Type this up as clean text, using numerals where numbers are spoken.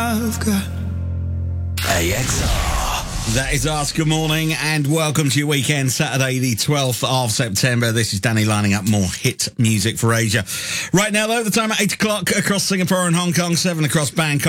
I've got. AXR. That is us. Good morning and welcome to your weekend, Saturday the 12th of September. This is Danny lining up more hit music for Asia. Right now, though, the time at 8 o'clock across Singapore and Hong Kong, 7 across Bangkok.